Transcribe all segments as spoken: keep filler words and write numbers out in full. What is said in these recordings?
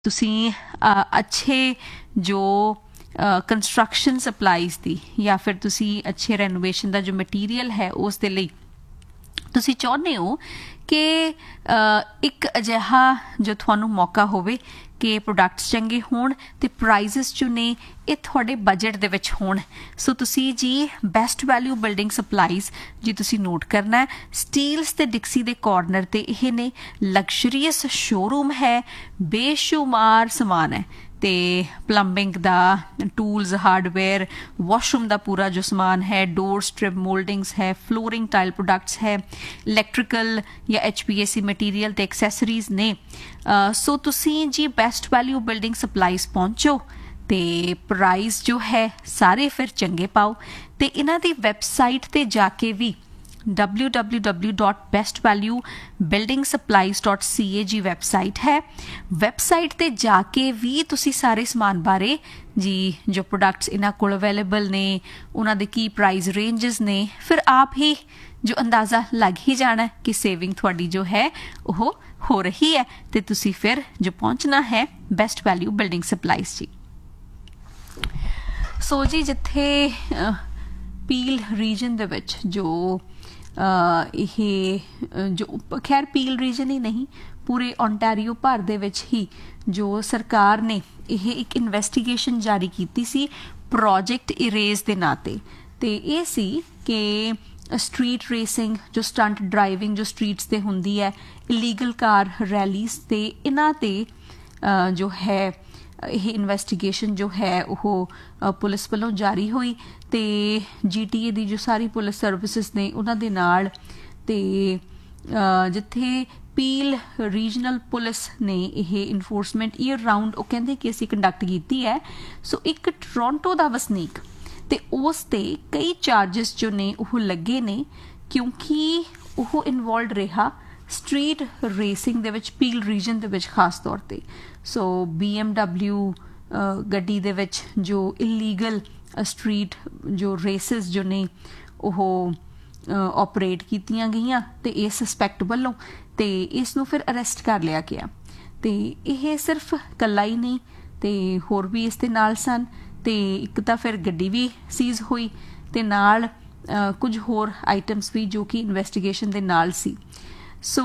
ਤੁਸੀਂ अच्छे जो ਕੰਸਟਰਕਸ਼ਨ ਸਪਲਾਈਜ਼ ਦੀ ਜਾਂ ਫਿਰ ਤੁਸੀਂ ਅੱਛੇ ਰੈਨੋਵੇਸ਼ਨ ਦਾ ਜੋ ਮਟੀਰੀਅਲ ਹੈ ਉਸ ਦੇ ਲਈ ਤੁਸੀਂ ਚਾਹੁੰਦੇ ਹੋ ਕਿ ਇੱਕ ਅਜਿਹਾ ਜੋ ਤੁਹਾਨੂੰ ਮੌਕਾ ਹੋਵੇ ਕਿ ਪ੍ਰੋਡਕਟਸ ਚੰਗੇ ਹੋਣ ਅਤੇ ਪ੍ਰਾਈਜ਼ਸ ਜੋ ਨੇ ਇਹ ਤੁਹਾਡੇ ਬਜਟ ਦੇ ਵਿੱਚ ਹੋਣ। ਸੋ ਤੁਸੀਂ ਜੀ ਬੈਸਟ ਵੈਲਿਊ ਬਿਲਡਿੰਗ ਸਪਲਾਈਜ਼ ਜੀ ਤੁਸੀਂ ਨੋਟ ਕਰਨਾ ਸਟੀਲਸ ਤੇ ਡਿਕਸੀ ਦੇ ਕਾਰਨਰ ਤੇ ਇਹ ਨੇ ਲਗਜ਼ਰੀਅਸ ਸ਼ੋਰੂਮ ਹੈ, ਬੇਸ਼ੁਮਾਰ ਸਮਾਨ ਹੈ ਤੇ ਪਲੰਬਿੰਗ ਦਾ ਟੂਲਸ ਹਾਰਡਵੇयर वॉशरूम ਦਾ ਪੂਰਾ ਜੋ ਸਮਾਨ ਹੈ, ਡੋਰ ਸਟ੍ਰਿਪ ਮੋਲਡਿੰਗਸ ਹੈ, ਫਲੋਰਿੰਗ ਟਾਈਲ ਪ੍ਰੋਡਕਟਸ ਹੈ, ਇਲੈਕਟ੍ਰੀਕਲ ਜਾਂ H P S C material ਤੇ ਐਕਸੈਸਰੀਜ਼ ਨੇ। ਸੋ ਤੁਸੀਂ ਜੀ ਬੈਸਟ ਵੈਲਿਊ ਬਿਲਡਿੰਗ ਸਪਲਾਈਜ਼ ਪਹੁੰਚੋ ਤੇ ਪ੍ਰਾਈਸ ਜੋ ਹੈ ਸਾਰੇ ਫਿਰ ਚੰਗੇ ਪਾਓ ਤੇ ਇਹਨਾਂ ਦੀ ਵੈਬਸਾਈਟ ਤੇ ਜਾ ਕੇ ਵੀ W W W dot best value building supplies dot C ए जी वैबसाइट है। वैबसाइट ते जाके भी तुसी सारे समान बारे जी जो प्रोडक्ट्स इन्हां कोल अवेलेबल ने उन्हां दे की प्राइस रेंजेस ने फिर आप ही जो अंदाज़ा लग ही जाना है कि सेविंग थोड़ी जो है वो हो रही है ते तुसी फिर जो पहुँचना है बेस्ट वैल्यू बिल्डिंग सप्लाईज जी। सो जी जिथे पील रीजन दे विच जो ਇਹ ਜੋ ਖੈਰ ਪੀਲ ਰੀਜਨ ਹੀ ਨਹੀਂ ਪੂਰੇ ਓਨਟਾਰੀਓ ਭਰ ਦੇ ਵਿੱਚ ਹੀ ਜੋ ਸਰਕਾਰ ਨੇ ਇਹ ਇੱਕ ਇਨਵੈਸਟੀਗੇਸ਼ਨ ਜਾਰੀ ਕੀਤੀ ਸੀ ਪ੍ਰੋਜੈਕਟ ਇਰੇਜ਼ ਦੇ ਨਾਂ ਤੇ ਤੇ ਇਹ ਸੀ ਕਿ ਸਟਰੀਟ ਰੇਸਿੰਗ ਜੋ ਸਟੰਟ ਡਰਾਈਵਿੰਗ ਜੋ ਸਟਰੀਟਸ ਤੇ ਹੁੰਦੀ ਹੈ ਇਲੀਗਲ ਕਾਰ ਰੈਲੀਜ਼ ਤੇ ਇਹਨਾਂ ਤੇ ਜੋ ਹੈ ਇਹ ਇਨਵੈਸਟੀਗੇਸ਼ਨ ਜੋ ਹੈ ਉਹ ਪੁਲਿਸ ਵੱਲੋਂ ਜਾਰੀ ਹੋਈ ਤੇ ਜੀ ਟੀ ਏ ਦੀ ਜੋ ਸਾਰੀ ਪੁਲਿਸ ਸਰਵਿਸਿਜ਼ ਨੇ ਉਹਨਾਂ ਦੇ ਨਾਲ ਤੇ ਜਿੱਥੇ ਪੀਲ ਰੀਜਨਲ ਪੁਲਿਸ ਨੇ ਇਹ ਇਨਫੋਰਸਮੈਂਟ ਈਅਰ ਰਾਊਂਡ ਉਹ ਕਹਿੰਦੇ ਕਿ ਅਸੀਂ ਕੰਡਕਟ ਕੀਤੀ ਹੈ। ਸੋ ਇੱਕ ਟੋਰਾਂਟੋ ਦਾ ਵਸਨੀਕ ਤੇ ਉਸ ਤੇ ਕਈ ਚਾਰਜਸ ਜੋ ਨੇ ਉਹ ਲੱਗੇ ਨੇ ਕਿਉਂਕਿ ਉਹ ਇਨਵੋਲਵਡ ਰਿਹਾ ਸਟਰੀਟ ਰੇਸਿੰਗ ਦੇ ਵਿੱਚ ਪੀਲ ਰੀਜਨ ਦੇ ਵਿੱਚ ਖਾਸ ਤੌਰ ਤੇ। ਸੋ ਬੀ ਐਮ ਡਬਲਿਊ ਗੱਡੀ ਦੇ ਵਿੱਚ ਜੋ ਇਲੀਗਲ ਸਟਰੀਟ ਜੋ ਰੇਸਿਸ ਜੋ ਨੇ ਉਹ ਆਪਰੇਟ ਕੀਤੀਆਂ ਗਈਆਂ ਤੇ ਇਹ ਸਸਪੈਕਟ ਵੱਲੋਂ ਤੇ ਇਸ ਨੂੰ ਫਿਰ ਅਰੈਸਟ ਕਰ ਲਿਆ ਗਿਆ ਤੇ ਇਹ ਸਿਰਫ ਇਕੱਲਾ ਹੀ ਨਹੀਂ ਤੇ ਹੋਰ ਵੀ ਇਸ ਦੇ ਨਾਲ ਸਨ ਤੇ ਇੱਕ ਤਾਂ ਫਿਰ ਗੱਡੀ ਵੀ ਸੀਜ਼ ਹੋਈ ਤੇ ਨਾਲ ਕੁਝ ਹੋਰ ਆਈਟਮਸ ਵੀ ਜੋ ਕਿ ਇਨਵੈਸਟੀਗੇਸ਼ਨ ਦੇ ਨਾਲ ਸੀ। ਸੋ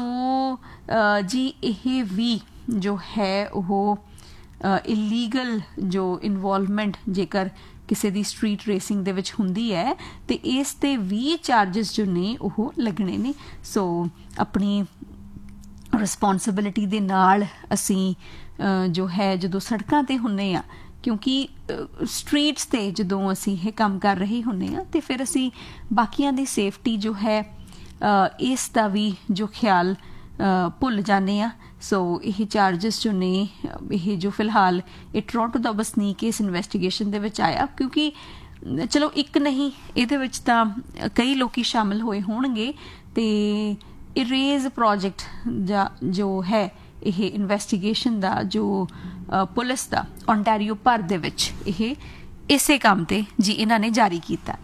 ਜੀ ਇਹ ਵੀ ਜੋ ਹੈ ਉਹ ਇਲੀਗਲ ਜੋ ਇਨਵੋਲਵਮੈਂਟ ਜੇਕਰ ਕਿਸੇ ਦੀ ਸਟਰੀਟ ਰੇਸਿੰਗ ਦੇ ਵਿੱਚ ਹੁੰਦੀ ਹੈ ਤੇ ਇਸ ਤੇ ਵੀ ਚਾਰਜਸ ਜੋ ਨੇ ਉਹ ਲੱਗਣੇ ਨੇ। ਸੋ ਆਪਣੀ ਰਿਸਪੌਂਸਿਬਿਲਿਟੀ ਦੇ ਨਾਲ ਅਸੀਂ ਜੋ ਹੈ ਜਦੋਂ ਸੜਕਾਂ ਤੇ ਹੁੰਦੇ ਹਾਂ ਕਿਉਂਕਿ ਸਟਰੀਟਸ ਤੇ ਜਦੋਂ ਅਸੀਂ ਇਹ ਕੰਮ ਕਰ ਰਹੇ ਹੁੰਦੇ ਹਾਂ ਤੇ ਫਿਰ ਅਸੀਂ ਬਾਕੀਆਂ ਦੀ ਸੇਫਟੀ ਜੋ ਹੈ ਇਸ ਦਾ ਵੀ ਜੋ ਖਿਆਲ ਭੁੱਲ ਜਾਂਦੇ ਆ। ਸੋ ਇਹ ਚਾਰਜਸ ਜੋ ਨੇ ਇਹ ਜੋ ਫਿਲਹਾਲ ਇਹ ਟੋਰਾਂਟੋ ਦਾ ਵਸਨੀਕ ਇਸ ਇਨਵੈਸਟੀਗੇਸ਼ਨ ਦੇ ਵਿੱਚ ਆਇਆ ਕਿਉਂਕਿ ਚਲੋ ਇੱਕ ਨਹੀਂ ਇਹਦੇ ਵਿੱਚ ਤਾਂ ਕਈ ਲੋਕੀ ਸ਼ਾਮਿਲ ਹੋਏ ਹੋਣਗੇ ਤੇ ਇਰੇਜ਼ ਪ੍ਰੋਜੈਕਟ ਜਾਂ ਜੋ ਹੈ ਇਹ ਇਨਵੈਸਟੀਗੇਸ਼ਨ ਦਾ ਜੋ ਪੁਲਿਸ ਦਾ ਓਨਟਾਰੀਓ ਭਰ ਦੇ ਵਿੱਚ ਇਹ ਇਸੇ ਕੰਮ ਤੇ ਜੀ ਇਹਨਾਂ ਨੇ ਜਾਰੀ ਕੀਤਾ।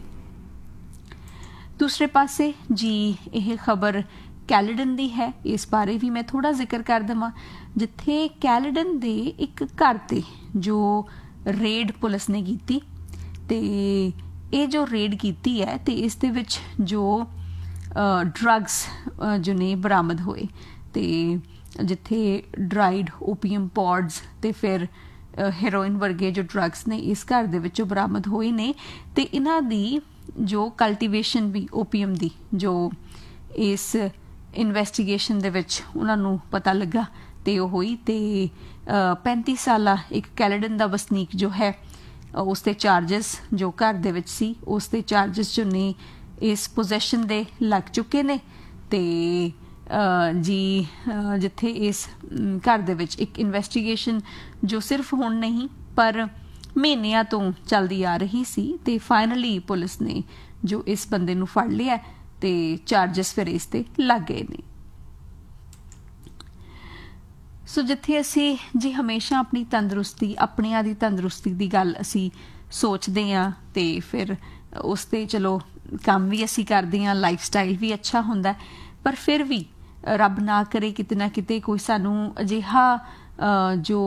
ਦੂਸਰੇ ਪਾਸੇ ਜੀ ਇਹ ਖਬਰ ਕੈਲੇਡਨ ਦੀ ਹੈ, ਇਸ ਬਾਰੇ ਵੀ ਮੈਂ ਥੋੜਾ ਜ਼ਿਕਰ ਕਰ ਦੇਵਾਂ ਜਿੱਥੇ ਕੈਲੇਡਨ ਦੇ ਇੱਕ ਘਰ ਤੇ ਜੋ ਰੇਡ ਪੁਲਿਸ ਨੇ ਕੀਤੀ ਤੇ ਇਹ ਜੋ ਰੇਡ ਕੀਤੀ ਹੈ ਤੇ ਇਸ ਦੇ ਵਿੱਚ ਜੋ ਡਰੱਗਸ ਜੋ ਨੇ ਬਰਾਮਦ ਹੋਏ ਤੇ ਜਿੱਥੇ ਡਰਾਈਡ ਓਪੀਅਮ ਪੌਡਸ ਤੇ ਫਿਰ ਹੈਰੋਇਨ ਵਰਗੇ ਜੋ ਡਰੱਗਸ ਨੇ ਇਸ ਘਰ ਦੇ ਵਿੱਚੋਂ ਬਰਾਮਦ ਹੋਏ ਨੇ ਤੇ ਇਹਨਾਂ ਦੀ ਜੋ ਕਲਟੀਵੇਸ਼ਨ ਵੀ ਓਪੀਅਮ ਦੀ ਜੋ ਇਸ ਇਨਵੈਸਟੀਗੇਸ਼ਨ ਦੇ ਵਿੱਚ ਉਹਨਾਂ ਨੂੰ ਪਤਾ ਲੱਗਾ ਤੇ ਉਹ ਹੋਈ ਤੇ ਪੈਂਤੀ ਸਾਲਾ ਇੱਕ ਕੈਲੇਡਨ ਦਾ ਵਸਨੀਕ ਜੋ ਹੈ ਉਸ ਦੇ ਚਾਰਜਸ ਜੋ ਘਰ ਦੇ ਵਿੱਚ ਸੀ ਉਸ ਦੇ ਚਾਰਜਸ ਜੋ ਨੇ ਇਸ ਪੋਜੈਸ਼ਨ ਦੇ ਲੱਗ ਚੁੱਕੇ ਨੇ ਤੇ ਜੀ ਜਿੱਥੇ ਇਸ ਘਰ ਦੇ ਵਿੱਚ ਇੱਕ ਇਨਵੈਸਟੀਗੇਸ਼ਨ ਜੋ ਸਿਰਫ ਹੁਣ ਨਹੀਂ ਪਰ ਮਹੀਨਿਆਂ ਤੋਂ ਚੱਲਦੀ ਆ ਰਹੀ ਸੀ ਤੇ ਫਾਈਨਲੀ ਪੁਲਿਸ ਨੇ ਜੋ ਇਸ ਬੰਦੇ ਨੂੰ ਫੜ ਲਿਆ ਤੇ ਚਾਰਜਸ ਫਿਰ ਇਸ ਤੇ ਲੱਗ ਗਏ ਨੇ। ਸੋ ਜਿੱਥੇ ਅਸੀਂ ਜੀ ਹਮੇਸ਼ਾ ਆਪਣੀ ਤੰਦਰੁਸਤੀ ਆਪਣਿਆਂ ਦੀ ਤੰਦਰੁਸਤੀ ਦੀ ਗੱਲ ਅਸੀਂ ਸੋਚਦੇ ਹਾਂ ਤੇ ਫਿਰ ਉਸ ਤੇ ਚਲੋ ਕੰਮ ਵੀ ਅਸੀਂ ਕਰਦੇ ਹਾਂ ਲਾਈਫ ਸਟਾਈਲ ਵੀ ਅੱਛਾ ਹੁੰਦਾ ਪਰ ਫਿਰ ਵੀ ਰੱਬ ਨਾ ਕਰੇ ਕਿਤੇ ਨਾ ਕਿਤੇ ਕੋਈ ਸਾਨੂੰ ਅਜਿਹਾ ਅ, ਜੋ